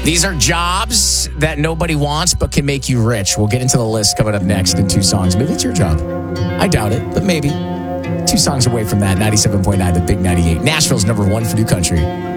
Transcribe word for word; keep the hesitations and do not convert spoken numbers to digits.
These are jobs that nobody wants but can make you rich. We'll get into the list coming up next in two songs. Maybe it's your job. I doubt it, but maybe. Two songs away from that. ninety-seven point nine, the Big ninety-eight. Nashville's number one for new country.